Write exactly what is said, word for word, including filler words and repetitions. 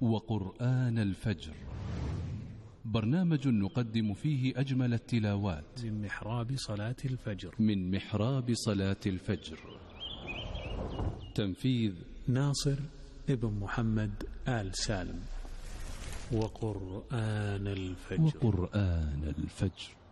وقرآن الفجر، برنامج نقدم فيه أجمل التلاوات من محراب صلاة الفجر من محراب صلاة الفجر. تنفيذ ناصر ابن محمد آل سالم. وقرآن الفجر وقرآن الفجر